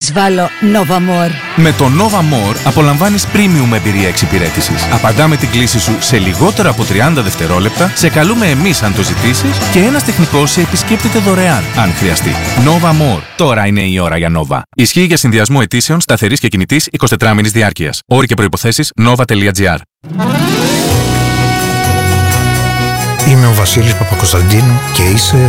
της βάλω Nova More? Με το Nova More απολαμβάνεις premium εμπειρία εξυπηρέτησης. Απαντάμε την κλήση σου σε λιγότερο από 30 δευτερόλεπτα, σε καλούμε εμείς αν το ζητήσεις και ένας τεχνικός σε επισκέπτεται δωρεάν αν χρειαστεί. Nova More. Τώρα είναι η ώρα για Nova. Ισχύει για συνδυασμό αιτήσεων σταθερής και κινητής 24 μήνης διάρκειας. Όροι και προϋποθέσεις nova.gr. Είμαι ο Βασίλης Παπακοσταντίνου και είσαι